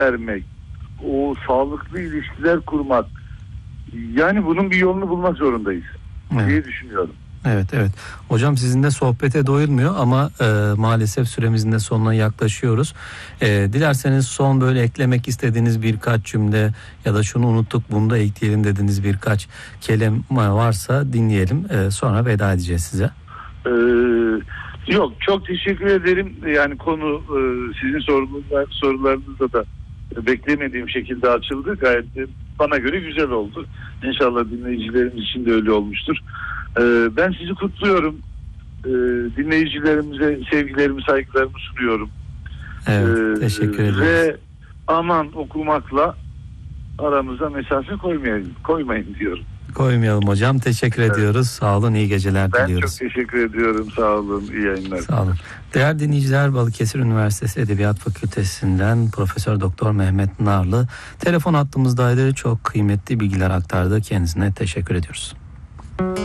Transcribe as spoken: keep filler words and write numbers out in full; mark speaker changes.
Speaker 1: vermek, o sağlıklı ilişkiler kurmak, yani bunun bir yolunu bulmak zorundayız
Speaker 2: Evet.
Speaker 1: diye düşünüyorum.
Speaker 2: Evet evet. Hocam sizinle sohbete doyulmuyor ama e, maalesef süremizin de sonuna yaklaşıyoruz. E, dilerseniz son böyle eklemek istediğiniz birkaç cümle ya da şunu unuttuk bunu da ekleyelim dediğiniz birkaç kelime varsa dinleyelim. E, sonra veda edeceğiz size.
Speaker 1: Ee, yok çok teşekkür ederim. Yani konu e, sizin sorular, sorularınızda da beklemediğim şekilde açıldı. Gayet de bana göre güzel oldu. İnşallah dinleyicilerimiz için de öyle olmuştur. Ee, ben sizi kutluyorum. Ee, dinleyicilerimize sevgilerimi, saygılarımı sunuyorum.
Speaker 2: Evet,
Speaker 1: Ee,
Speaker 2: teşekkür ederiz.
Speaker 1: Ve aman okumakla aramıza mesafe koymayın, koymayın diyorum.
Speaker 2: Koymayalım hocam. Teşekkür evet. ediyoruz. Sağ olun. İyi geceler
Speaker 1: ben
Speaker 2: diliyoruz.
Speaker 1: Ben çok teşekkür ediyorum. Sağ olun. İyi yayınlar.
Speaker 2: Sağ olun. Değerli dinleyiciler, Balıkesir Üniversitesi Edebiyat Fakültesinden Profesör Doktor Mehmet Narlı telefon hattımızdaydı. Çok kıymetli bilgiler aktardı. Kendisine teşekkür ediyoruz.